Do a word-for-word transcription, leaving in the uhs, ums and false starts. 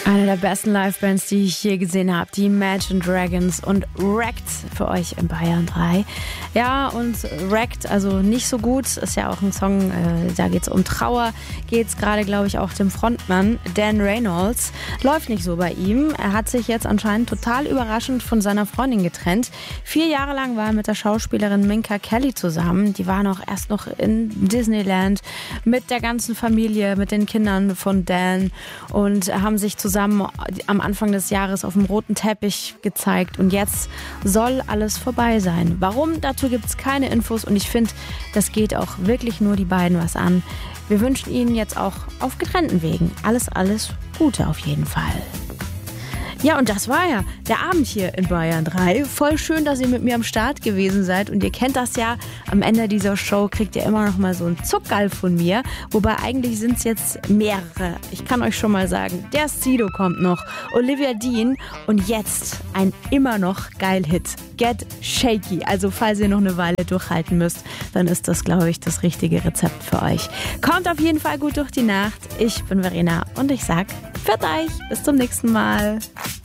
Eine der besten Livebands, die ich je gesehen habe, die Imagine Dragons und Wrecked für euch in Bayern drei. Ja, und Wrecked, also nicht so gut, ist ja auch ein Song, äh, da geht es um Trauer, geht es gerade, glaube ich, auch dem Frontmann Dan Reynolds. Läuft nicht so bei ihm. Er hat sich jetzt anscheinend total überraschend von seiner Freundin getrennt. Vier Jahre lang war er mit der Schauspielerin Minka Kelly zusammen. Die waren auch erst noch in Disneyland mit der ganzen Familie, mit den Kindern von Dan und haben sich zusammen zusammen am Anfang des Jahres auf dem roten Teppich gezeigt und jetzt soll alles vorbei sein. Warum? Dazu gibt es keine Infos und ich finde, das geht auch wirklich nur die beiden was an. Wir wünschen ihnen jetzt auch auf getrennten Wegen alles, alles Gute auf jeden Fall. Ja, und das war ja der Abend hier in Bayern drei. Voll schön, dass ihr mit mir am Start gewesen seid. Und ihr kennt das ja, am Ende dieser Show kriegt ihr immer noch mal so ein Zuckerl von mir. Wobei eigentlich sind es jetzt mehrere. Ich kann euch schon mal sagen, der Sido kommt noch, Olivia Dean und jetzt ein immer noch geil Hit, Get Shaky. Also falls ihr noch eine Weile durchhalten müsst, dann ist das, glaube ich, das richtige Rezept für euch. Kommt auf jeden Fall gut durch die Nacht. Ich bin Verena und ich sag, pfiat euch, bis zum nächsten Mal.